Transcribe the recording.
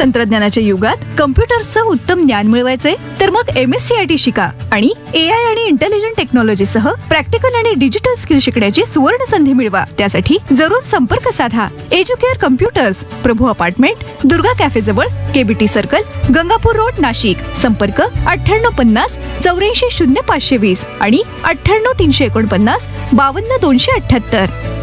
तंत्रज्ञानाच्या युगात कम्प्युटर्सचं उत्तम ज्ञान मिळवायचंय तर मग MSCIT शिका आणि AI आणि इंटेलिजंट टेक्नॉलॉजी सह प्रॅक्टिकल आणि डिजिटल स्किल शिकण्याची सुवर्ण संधी मिळवा. त्यासाठी जरूर संपर्क साधा. एज्युकेअर कम्प्युटर्स, प्रभू अपार्टमेंट, दुर्गा कॅफे जवळ, KBT circle, Gangapur road, Nashik. संपर्क 9850 84 0520 आणि 98 349 52 278.